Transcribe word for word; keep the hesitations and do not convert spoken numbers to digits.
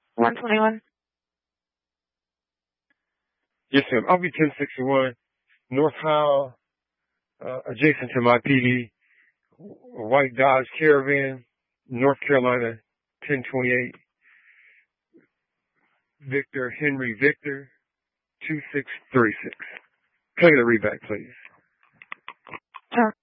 one twenty-one. Yes, ma'am. I'll be ten sixty-one North Howell, uh, adjacent to my P D. White Dodge Caravan, North Carolina, ten twenty-eight. Victor Henry Victor, two six three six. Can I get a readback, please? Sure.